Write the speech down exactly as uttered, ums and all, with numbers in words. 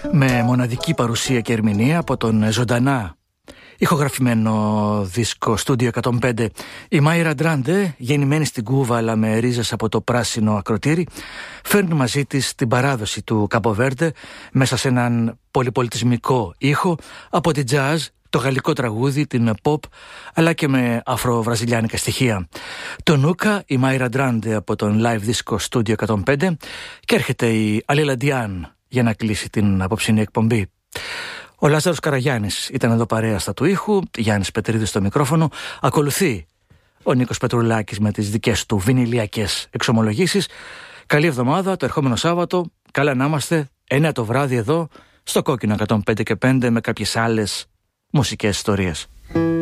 Με μοναδική παρουσία και ερμηνεία από τον ζωντανά ηχογραφημένο δίσκο Studio εκατόν πέντε, η Μάιρα Ντράντε, γεννημένη στην Κούβα αλλά με ρίζες από το πράσινο ακροτήρι, φέρνει μαζί της την παράδοση του Καποβέρντε μέσα σε έναν πολυπολιτισμικό ήχο, από την jazz, το γαλλικό τραγούδι, την pop, αλλά και με αφροβραζιλιάνικα στοιχεία. Το Νούκα, η Μάιρα Ντράντε από τον live δίσκο Studio εκατόν πέντε, και έρχεται η Αλίλα Ντιάν για να κλείσει την απόψινή εκπομπή. Ο Λάζαρος Καραγιάννης ήταν εδώ παρέαστα του ήχου, Γιάννης Πετρίδης στο μικρόφωνο. Ακολουθεί ο Νίκος Πετρουλάκης με τις δικές του βινιλιακές εξομολογήσεις. Καλή εβδομάδα, το ερχόμενο Σάββατο. Καλά να είμαστε, εννιά το βράδυ εδώ στο Κόκκινο εκατόν πέντε και πέντε με κάποιες άλλες μουσικές ιστορίες.